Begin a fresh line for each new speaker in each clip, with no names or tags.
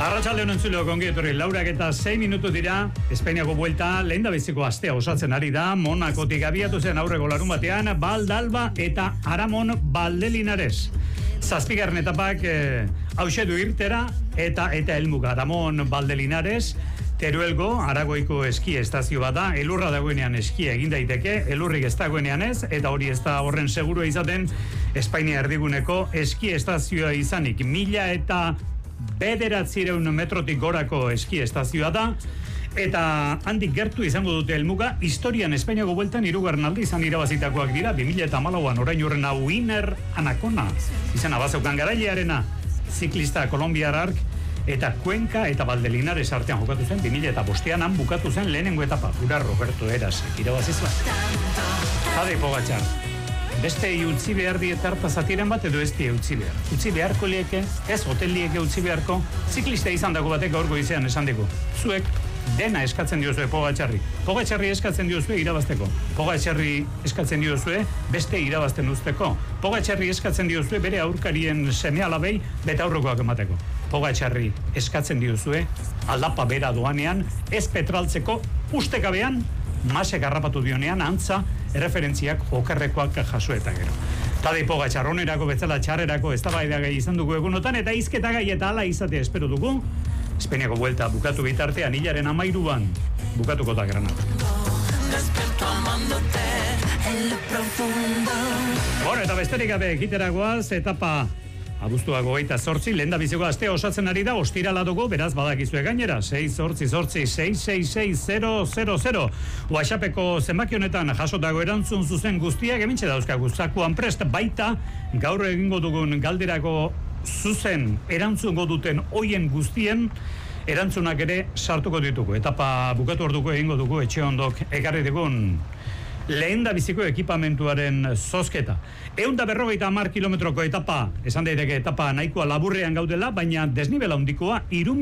Arratsaldeon entzuleok ongi etorri, laurak eta 6 minutu dira, Espainiako buelta lehendabiziko astea osatzen ari da, Monakotik abiatu zen aurreko larun batean, Valdalba eta Aramon Valdelinares. Zazpigarren etapak hauxe du irtera eta helmuga Aramon Valdelinares, Teruelgo, Aragoiko eski estazio bat da, elurra dagoenean eskia egin daiteke, elurrik ez dagoenean ez, eta hori ez da horren segurua izaten, Espainia erdiguneko eski estazioa izanik, 1900 metrotik gorako eski estazioa da, eta handik gertu izango dute helmuga, historian Espainiako bueltan 3. aldi izan irabazitakoak dira, 2014an orain urrena Winner Anacona, izena bazeukan garailearena, ziklista kolombiarrak, eta Cuenca eta Valdelinares artean jokatu zen, 2005an han bukatu zen lehenengo etapa, gura Roberto Erasek irabazizua. Tadej Pogačar, beste utzi behar dietarta zatiren bat edo ez die utzi behar. Utzi beharko lieke, ez hotel lieke utzi beharko, ziklista izan dago batek gaurko izean esan digu. Zuek dena eskatzen diozue Pogačarri. Pogačarri eskatzen diozue irabazteko. Pogačarri eskatzen diozue beste irabazten uzteko. Pogačarri eskatzen diozue bere aurkarien seme-alabei betaurrekoak emateko. Pogačarri eskatzen diozue aldapa bera doanean, ez petraltzeko ustekabean, Masek harrapatu dionean antza erreferentziak okerrekoak jaso eta gero. Tadej Pogačar onerako bezala txarrerako eztabaidagai izan dugu egunotan eta hizketagai eta hala izatea espero dugu. Espainiako buelta bukatu bitartean hilaren 13an bukatuko da Granada. Bueno, eta besterik gabe egiteragoaz etapa abuztuak 28, lehendabiziko astea osatzen ari da, ostirala dugu, beraz badakizue gainera, 688-666-000. WhatsAppeko zenbaki honetan jasotago erantzun zuzen guztiak, emintxe dauzkagu zakuan prest baita, gaur egingo dugun galderako zuzen erantzungo duten hoien guztien, erantzunak ere sartuko ditugu. Etapa bukatu orduko egingo dugu etxe ondok ekarri digun lehendabiziko ekipamentuaren zozketa. 150 kilometroko etapa, esan daiteke etapa nahikoa laburrean gaudela, baina desnibela handikoa,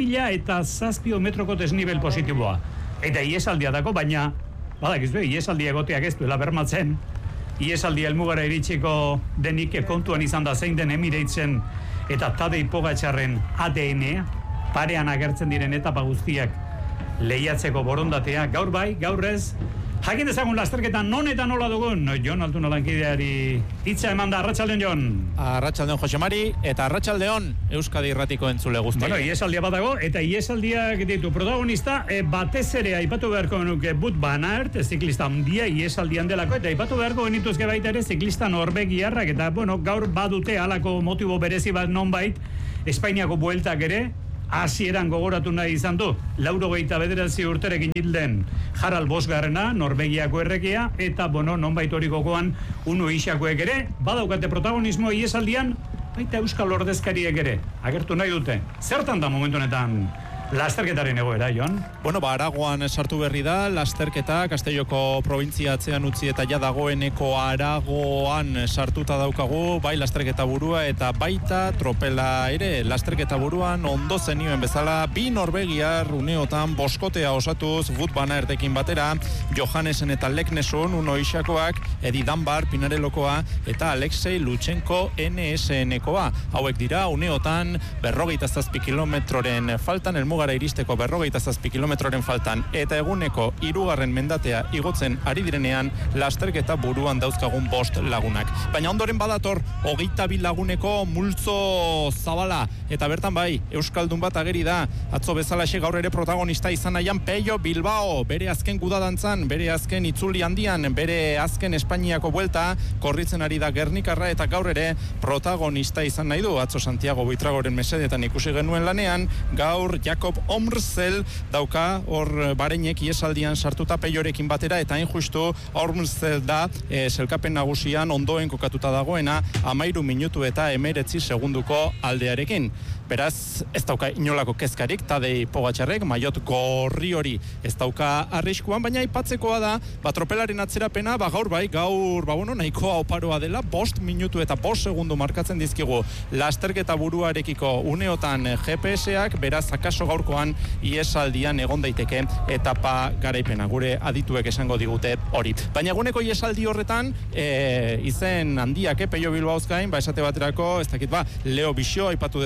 3007 metroko desnibel positiboa. Eta iesaldia dago, baina, badakizue, iesaldia egoteak ez duela bermatzen, iesaldia helmugara iritsiko denik kontuan izan da zein den Emiratesen eta Tadej Pogačarren ADN-a, parean agertzen diren etapa guztiak lehiatzeko borondatea, gaur bai, gaur ez, jakin dezagun lasterketan non eta nola dugun, Jon Altuna lankideari hitza eman da. Arratsaldeon, Jon.
Arratsaldeon, Jose Mari, eta arratsaldeon Euskadi Irratiko entzule guztiak.
Bueno, iesaldia badago, eta iesaldiak ditu protagonista, batez ere aipatu beharko genuke Wout van Aert, ziklista handia iesaldian delako, eta aipatu beharko genituzke baita ere ziklista norvegiarrak, eta bueno, gaur badute halako motibo berezi bat nonbait, Espainiako bueltak ere, hasieran gogoratu nahi izan du, 89 urterekin hilden Harald Bosgarrena, Norvegiako erregea, eta, bueno, nonbait hori gogoan, Uno Isakoek ere, badaukate protagonismo iesaldian, baita euskal ordezkariek ere, agertu nahi dute. Zertan da momentu honetan lasterketaren egoera, Jon?
Bueno, Aragoan sartu berri da, lasterketa, Castelloko probintzia atzean utzi eta ja dagoeneko Aragoan sartuta daukagu, bai lasterketa burua eta baita tropela ere, lasterketa buruan ondo zenioen bezala, bi norvegiar uneotan boskotea osatuz Wout van Aertekin batera, Johannesen eta Leknesun, Uno Isakoak, Edi Danbar, Pinarelokoa, eta Alexei Lutsenko NSN-koa. Hauek dira, uneotan 47 kilometroren faltan, elmugara iristeko 47 kilometroren faltan, eta eguneko 3. mendatea igotzen ari direnean, lasterketa buruan dauzkagun 5 lagunak. Baina ondoren badator, 22 laguneko multzo zabala, eta bertan bai, euskaldun bat ageri da, atzo bezalaxe gaur ere protagonista izan nahian Pello Bilbao, bere azken gudadantzan, bere azken itzuli handian, bere azken Espainiako buelta, korritzen ari da Gernikarra, eta gaur ere protagonista izan nahi du, atzo Santiago Buitragoren mesedetan ikusi genuen lanean, gaur Jakob Omrsel dauka, hor bareinek iesaldian sartuta Pellorekin batera, eta hain justu Omrsel da selkapen nagusian ondoen kokatuta dagoena, 13 minutu eta 19 segunduko aldearekin. Beraz, ez dauka inolako kezkarik, Tadej Pogačarrek, maiot gorri hori ez dauka arriskuan, baina aipatzekoa da, tropelaren atzerapena, gaur bai, bueno, nahikoa oparoa dela, 5 minutu eta 5 segundu markatzen dizkigu lasterketa buruarekiko uneotan GPS-ak, beraz, akaso gaurkoan iesaldian egon daiteke etapa garaipena, gure adituek esango digute hori. Baina eguneko iesaldi horretan, izen handiak, Pello Bilbaoz gain, esate baterako, ez dakit Leo Bixio aipatu dezakegu,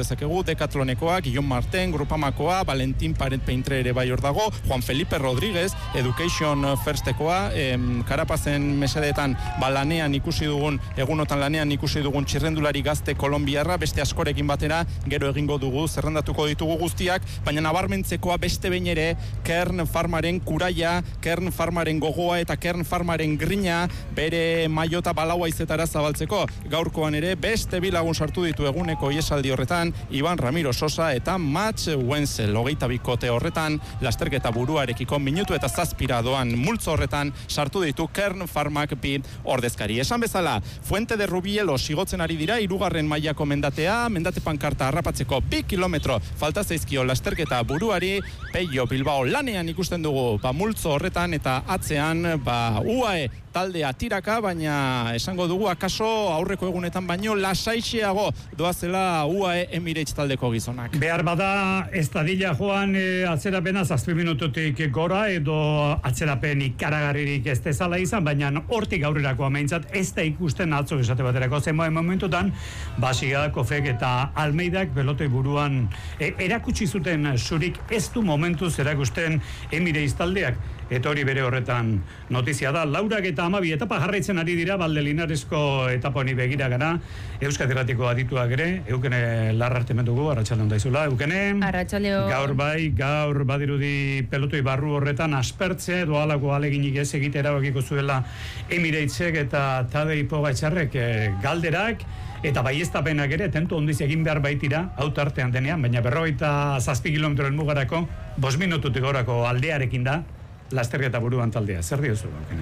Decatlonekoa, Guillaume Martin, Grupamakoa, Valentin Paret Peintre ere bai hor dago, Juan Felipe Rodríguez, Education Firstekoa, Karapazen mesedetan lanean ikusi dugun, egunotan lanean ikusi dugun txirrendulari gazte kolombiarra, beste askorekin batera, gero egingo dugu, zerrendatuko ditugu guztiak, baina nabarmentzekoa beste behin ere, Kern Farmaren kuraia, Kern Farmaren gogoa eta Kern Farmaren grina, bere maiota balaua izetara zabaltzeko. Gaurkoan ere, beste bilagun sartu ditu eguneko iesaldi horretan, Iban Ramiro Sosa eta Mats Wenzel, 22 horretan, lasterketa buruarekiko minutu eta zazpira doan multzo horretan, sartu ditu Kern Farmak bi ordezkari. Esan bezala, Fuente de Rubielo sigotzen ari dira, 3. mailako mendatea, mendate pankarta harrapatzeko 2 kilometro falta zaizkio lasterketa buruari, Peio Bilbao lanean ikusten dugu, multzo horretan eta atzean, UAE taldea tiraka, baina esango dugu akaso aurreko egunetan baino lasaixeago doazela UAE Emirates taldeko gizonak.
Behar bada ez dadila joan atzerapena 7 minututik gora edo atzerapen ikaragarririk ez dezala izan, baina hortik aurrerako ameintzat ez da ikusten atzo esate baterako zenbait momentutan Basiga, Kofek eta Almeidak pelotoi buruan erakutsi zuten zurik ez du momentuz erakusten Emirates taldeak. Eta hori bere horretan notizia da. Laurak eta 12 etapa jarraitzen ari dira, Valdelinarezko etapa honi begira gara. Euskadi Irratiko adituak ere, Eukene Larrarte mendugu, arratsaldeon daizula. Eukene, gaur badirudi pelotoi barru horretan aspertze, doalako aleginik ez egite erabakiko zuela Emiratesek eta Tadej Pogačarrek galderak, eta baieztapenak ere, tentu ondiz egin behar baitira, hau tartean denean, baina 57 kilometroen mugarako, 5 minututik gorako aldearekin da, lasterketa buruan taldea. Zer diozu, Eukene?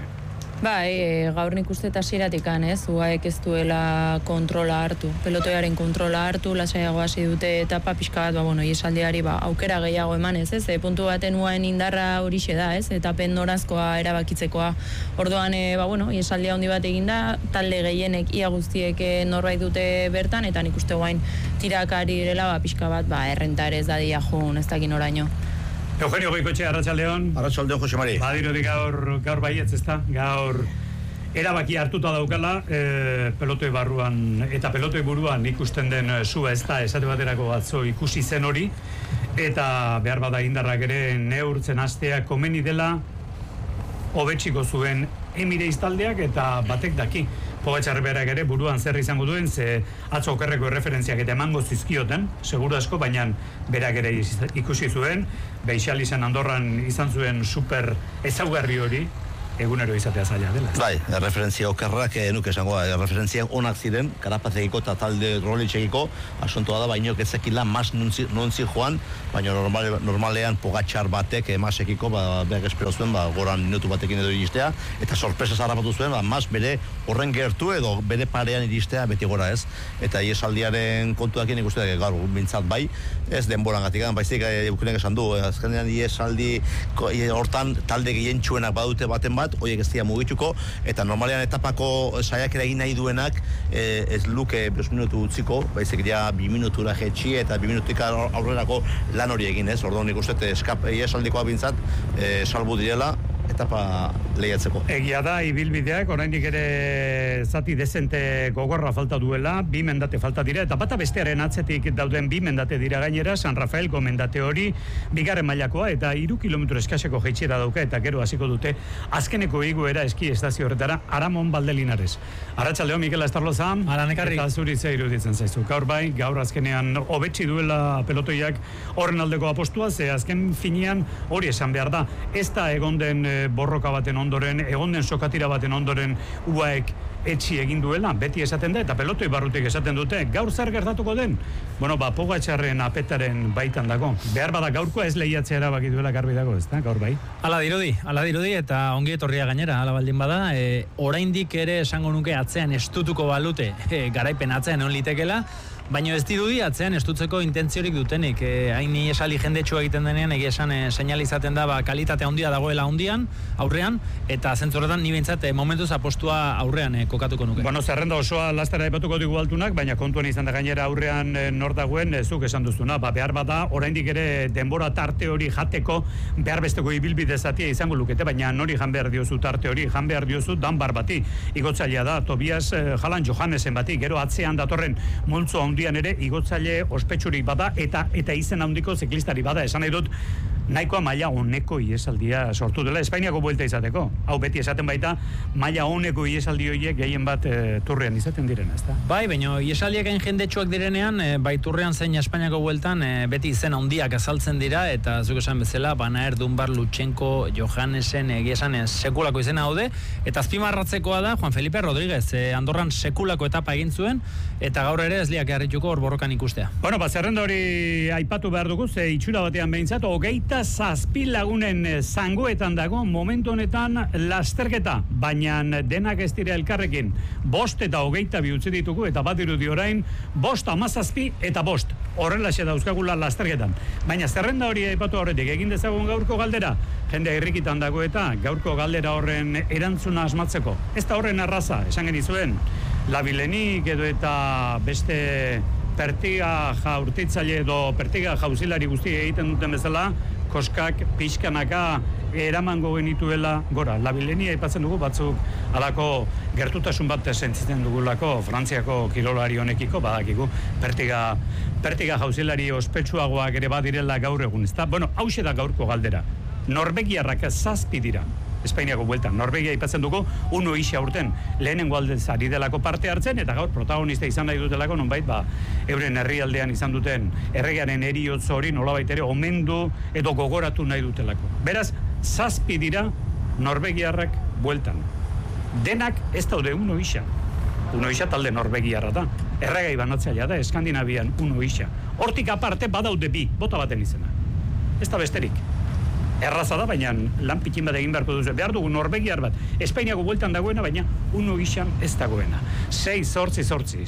Gaur nik uste tasiratikan, UAEk ez duela kontrola hartu, pelotoiaren kontrola hartu, lasaiago hasi dute etapa pixka bat, iesaldiari aukera gehiago eman puntu baten UAEn indarra horixe da, etapen norazkoa erabakitzekoa. Orduan, iesaldia handi bat eginda, talde gehienek ia guztiek norbait dute bertan, eta nik uste guain tirakari direla, pixka bat, errenta ere ez dadia joan, ez dakin oraino.
Eugenio Goikotxe, arratsaldeon.
Arratsaldeon, Jose Mari.
Badirudi gaur baietz, ezta? Gaur erabaki hartuta daukala, pelotoi barruan eta pelotoi buruan ikusten den sua ez da, esate baterako atzo ikusi zen hori, eta behar bada indarrak ere neurtzen hastea komeni dela hobetsiko zuen Emirates taldeak, eta batek daki. Pogačar berak ere buruan zer izango duen, ze atzo okerreko erreferentziak eta emango zizkioten, seguru asko, baina berak ere ikusi zuen, Beixal izan Andorran izan zuen super ezaugarri hori, egunero izatea zaila dela.
Bai, referentzia okerrak, nuke esango, referentziak onak ziren, Karapazekiko eta talde Rolitxekiko, asuntoa da, baino ezekila mas nuntzi joan, baina normalean Pogačar batek masekiko, behar espero zuen, goran minutu batekin edo iristea, eta sorpresa zarrapatu zuen, mas bere horren gertu edo bere parean iristea beti gora ez. Eta iesaldiaren kontuakin ikuste gaur bintzat bai, ez denboran gatik, baizik Eukenek esan du, azkenean iesaldi hortan talde gehientsuenak badute baten bat, horiek ez dira mugituko, eta normalean etapako saiakera egin nahi duenak ez luke 2 minutu utziko, baizik ja 2 minutura jetxi eta 2 minutik aurrerako lan hori egin ez, orduan nik uste iesaldikoa bintzat salbu direla etapa lehiatzeko.
Egia da, ibilbideak oraindik ere zati dezente gogorra falta duela, 2 mendate falta dira, eta bata bestearen atzetik dauden 2 mendate dira gainera, San Rafaelko mendate hori, 2. mailakoa, eta 3 kilometro eskaseko jaitsera dauka, eta gero hasiko dute azkeneko iguera eski estazio horretara, Aramon Valdelinares. Arratsaldeon, Mikel Astarloza, eta zuri ze iruditzen zaizu. Gaur azkenean hobetsi duela pelotoiak horren aldeko apostua, ze azken finean hori esan behar da. Ez da egon den borroka baten ondoren, egon den sokatira baten ondoren UAEk etxi egin duela, beti esaten da, eta pelotoi barrutik esaten dute, gaur zer gertatuko den? Pogačarren apetaren baitan dago. Behar bada gaurkoa ez lehiatzea erabaki duela garbi dago, ez da, gaur bai?
Ala dirudi, eta ongi etorria gainera, ala baldin bada, oraindik ere esango nuke atzean estutuko balute, garaipen atzean egon litekela, baina ez dirudi atzean estutzeko intentziorik dutenik. Hain esaldi jendetxua egiten denean, egia esan seinalizaten da kalitate handia dagoela aurrean, eta zentzorretan ni behintzat momentuz apostua aurrean kokatuko nuke.
Zerrenda osoa lastera aipatuko digu altunak, baina kontuan izan da gainera aurrean nor dagoen, zuk esan duzuna, behar bada, oraindik ere denbora tarte hori jateko behar besteko ibilbide zatia izango lukete, baina nori jan behar diozu tarte hori, jan behar diozu Danbar bati, igotzailea da, Tobias Jalan Johannesen bati, gero atzean datorren multzo mundian ere igotzaile ospetsurik bada eta izen handiko ziklistari bada. Esan nahi dut, nahikoa maila honeko iesaldia sortu dela Espainiako buelta izateko. Hau beti esaten baita, maila honeko iesaldi horiek gehien bat turrean izaten direna, ezta?
Bai, baina iesaldiak hain jendetsuak direnean, bai turrean zein Espainiako bueltan beti izen handiak azaltzen dira, eta zuk esan bezala, Van Aert, Dunbar, Lutsenko, Johannesen, egia esan sekulako izena daude, eta azpimarratzekoa da Juan Felipe Rodríguez, Andorran sekulako etapa egin zuen, eta gaur ere ez liak harrituko hor borrokan ikustea.
Bueno, zerrenda hori aipatu behar dugu, ze itxura batean behintzat, 27 lagunen zangoetan dago momentu honetan lasterketa, baina denak ez dira elkarrekin. 5 eta 22 utzi ditugu, eta bat dirudi orain 5, 17 eta 5. Horrelaxe dauzkagula lasterketan. Baina zerrenda hori aipatu horretik, egin dezagun gaurko galdera, jende irrikitan dago eta gaurko galdera horren erantzuna asmatzeko. Ez da horren arraza, esan genizuen, labilenik edo eta beste pertiga jaurtitzaile edo pertiga jauzilari guzti egiten duten bezala, koskak pixkanaka eramango genituela gora. Labilenia aipatzen dugu batzuk alako gertutasun bat sentitzen dugulako Frantziako kirolari honekiko, badakigu pertiga jauzilari ospetsuagoak ere badirela gaur egun, ezta? Bueno, hauxe da gaurko galdera. Norvegiarrak 7 dira Espainiako bueltan. Norvegia aipatzen dugu, 1 isa urten lehenengo aldez ari delako parte hartzen, eta gaur protagonista izan nahi dutelako, nonbait, euren herrialdean izan duten erregearen heriotz hori nolabait ere omendu edo gogoratu nahi dutelako. Beraz, 7 dira Norvegiarrak bueltan. Denak ez daude 1 isa. 1 isa talde norvegiarra da. Erregai banatzailea da, Eskandinavian 1 isa. Hortik aparte badaude 2, bota baten izena. Ez da besterik. Erraza da, baina lan pikin bat egin beharko duzu. Behar dugu Norvegiar bat. Espainiako bueltan dagoena, baina 1 isan ez dagoena. 6-8-8,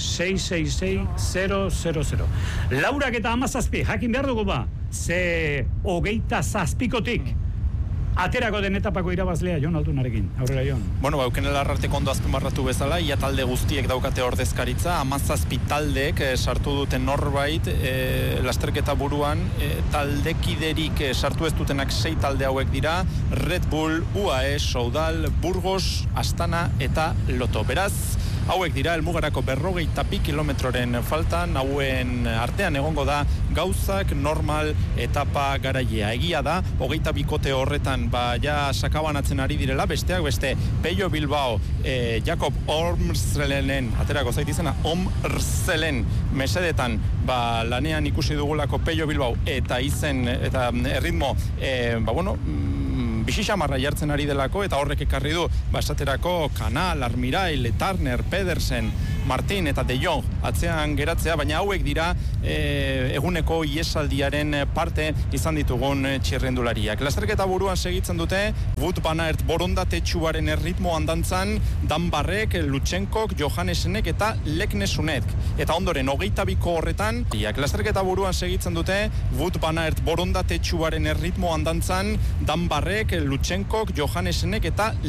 6-6-6-0-0-0. Laurak eta 17, jakin behar dugu ba. Ze 27kotik aterako den etapako irabazlea Jon Altunarekin. Aurrera, Jon.
Bueno, Eukenela Arrateko ondo azpimarratu bezala, ia talde guztiek daukate ordezkaritza, 17 taldeek sartu duten norbait, lasterketa buruan, taldekiderik sartu ez dutenak 6 talde hauek dira, Red Bull, UAE, Soudal, Burgos, Astana eta Loto. Beraz, hauek dira helmugarako 52 kilometroren faltan, hauen artean egongo da gauzak normal etapa garailea. Egia da, 22kote horretan ja sakabanatzen ari direla, besteak beste Pello Bilbao, Jakob Ormsrelenen, aterako zait izena, Ormsrelen mesedetan lanean ikusi dugulako Pello Bilbao eta izen eta erritmo, bixixamarra jartzen ari delako, eta horrek ekarri du, esaterako Kanal, Armirail, Turner, Pedersen, Martin eta De Jong atzean geratzea, baina hauek dira eguneko iesaldiaren parte izan ditugun txirrendulariak. Lasterketa buruan segitzen dute, Wout van Aert borondatetsuaren erritmo handantzan, Danbarrek, Lutsenkok, Johannesenek eta Leknesunek. Eta ondoren, 22ko horretan, lasterketa buruan segitzen dute, Wout van Aert borondatetsuaren erritmo handantzan, Danbarrek, Lutsenkok, Johannesenek eta